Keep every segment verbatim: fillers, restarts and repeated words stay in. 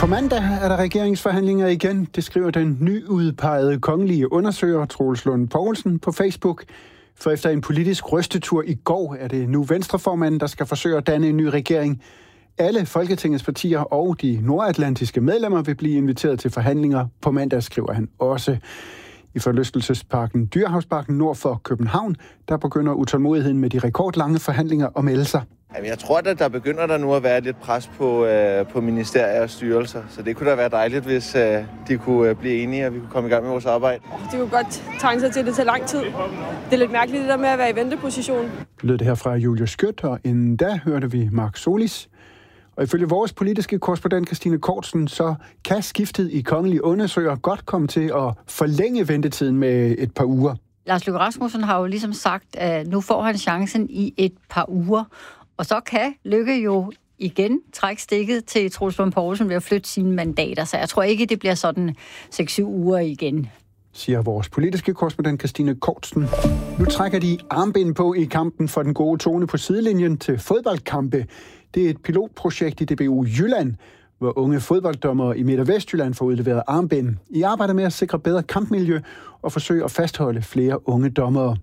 På mandag er der regeringsforhandlinger igen. Det skriver den nyudpegede kongelige undersøger Troels Lund Poulsen på Facebook. For efter en politisk rystetur i går er det nu Venstreformanden, der skal forsøge at danne en ny regering. Alle Folketingets partier og de nordatlantiske medlemmer vil blive inviteret til forhandlinger på mandag, skriver han også. I forlystelsesparken Dyrehavsparken nord for København, der begynder utålmodigheden med de rekordlange forhandlinger at melde sig. Jamen, jeg tror, at der begynder der nu at være lidt pres på, øh, på ministerier og styrelser, så det kunne da være dejligt, hvis øh, de kunne øh, blive enige, og vi kunne komme i gang med vores arbejde. Det kunne godt tegne sig til, at det tager lang tid. Det er lidt mærkeligt, det der med at være i venteposition. Lød det her fra Julius Skjødt, og inden da hørte vi Mark Solis. Og ifølge vores politiske korrespondent Christine Kortsen, så kan skiftet i kongelige undersøger godt komme til at forlænge ventetiden med et par uger. Lars Løkke Rasmussen har jo ligesom sagt, at nu får han chancen i et par uger. Og så kan Løkke jo igen trække stikket til Troels Lund Poulsen ved at flytte sine mandater. Så jeg tror ikke, det bliver sådan seks syv uger igen, siger vores politiske korrespondent Christine Kortsen. Nu trækker de armbind på i kampen for den gode tone på sidelinjen til fodboldkampe. Det er et pilotprojekt i D B U Jylland, hvor unge fodbolddommere i Midt- og Vestjylland får udleveret armbind. I arbejder med at sikre bedre kampmiljø og forsøge at fastholde flere unge dommere.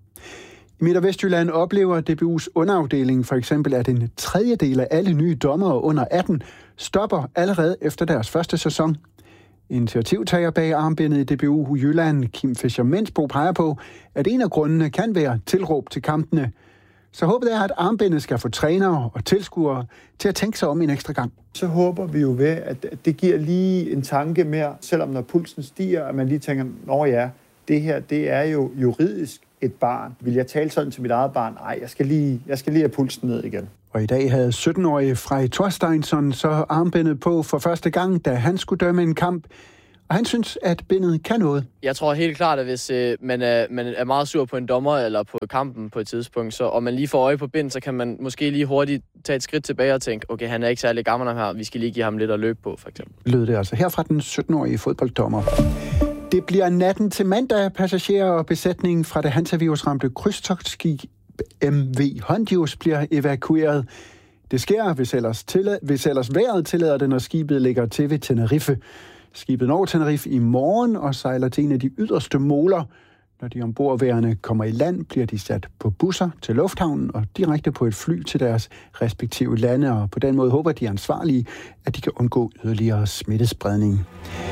I Midt- og Vestjylland oplever D B U's underafdeling for eksempel, at en tredjedel af alle nye dommere under atten stopper allerede efter deres første sæson. Initiativtager bag armbindet i D B U Jylland, Kim Fischer-Mensbo, peger på, at en af grundene kan være tilråb til kampene. Så håbet er, at armbindet skal få trænere og tilskuere til at tænke sig om en ekstra gang. Så håber vi jo ved, at det giver lige en tanke mere, selvom når pulsen stiger, at man lige tænker, nå ja, det her, det er jo juridisk et barn. Vil jeg tale sådan til mit eget barn? Nej, jeg skal lige, jeg skal lige have pulsen ned igen. Og i dag havde sytten-årige Frej Thorsteinsson så armbindet på for første gang, da han skulle dømme en kamp. Og han synes, at bindet kan noget. Jeg tror helt klart, at hvis øh, man, er, man er meget sur på en dommer eller på kampen på et tidspunkt, så, og man lige får øje på bind, så kan man måske lige hurtigt tage et skridt tilbage og tænke, okay, han er ikke særlig gammel her, vi skal lige give ham lidt at løbe på, for eksempel. Lød det altså her fra den sytten-årige fodbolddommer. Det bliver natten til mandag. Passagerer og besætningen fra det Hansa-virusramte krydstogtskib M V Hondius bliver evakueret. Det sker, hvis ellers, tillad- hvis ellers vejret tillader det, når skibet ligger til ved Tenerife. Skibet når Tenerife i morgen og sejler til en af de yderste moler. Når de ombordværende kommer i land, bliver de sat på busser til lufthavnen og direkte på et fly til deres respektive lande. Og på den måde håber de ansvarlige, at de kan undgå yderligere smittespredning.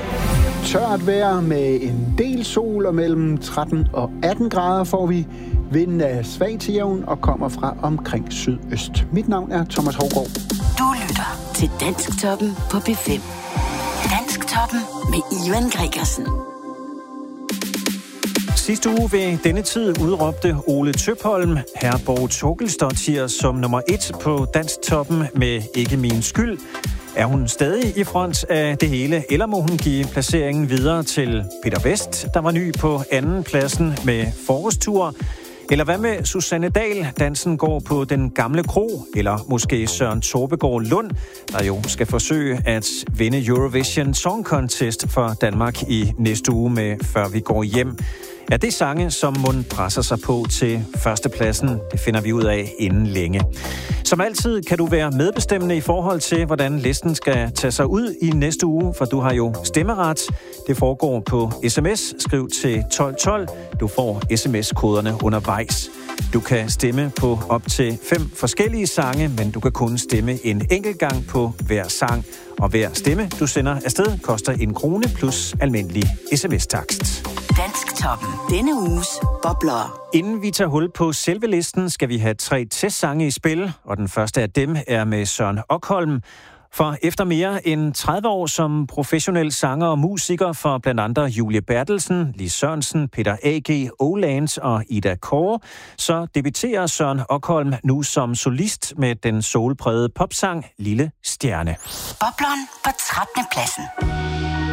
Tørt vejr med en del sol, og mellem tretten og atten grader får vi. Vinden er svag til jævn og kommer fra omkring sydøst. Mit navn er Thomas Hougaard. Du lytter til Dansktoppen på B fem. Dansktoppen med Ivan Gregersen. Sidste uge ved denne tid udråbte Ole Tøpholm Herborg Torkelsdottir som nummer et på Dansktoppen med Ikke min skyld. Er hun stadig i front af det hele, eller må hun give placeringen videre til Peter Vest, der var ny på anden pladsen med Forårstur? Eller hvad med Susanne Dahl? Dansen går på Den Gamle Kro. Eller måske Søren Torbegaard Lund, der jo skal forsøge at vinde Eurovision Song Contest for Danmark i næste uge med Før vi går hjem. Er det sange, som mund presser sig på til førstepladsen? Det finder vi ud af inden længe. Som altid kan du være medbestemmende i forhold til, hvordan listen skal tage sig ud i næste uge, for du har jo stemmeret. Det foregår på sms. Skriv til tolv tolv. Du får sms-koderne undervejs. Du kan stemme på op til fem forskellige sange, men du kan kun stemme en enkelt gang på hver sang. Og hver stemme, du sender afsted, koster en krone plus almindelig sms-takst. Dansktoppen. Denne uges bobler. Inden vi tager hul på selve listen, skal vi have tre testsange i spil, og den første af dem er med Søren Okholm. For efter mere end tredive år som professionel sanger og musiker for blandt andre Julie Bertelsen, Lis Sørensen, Peter A G, Olands og Ida Kåre, så debuterer Søren Okholm nu som solist med den soulprægede popsang Lille Stjerne. Bobleren på trettende pladsen.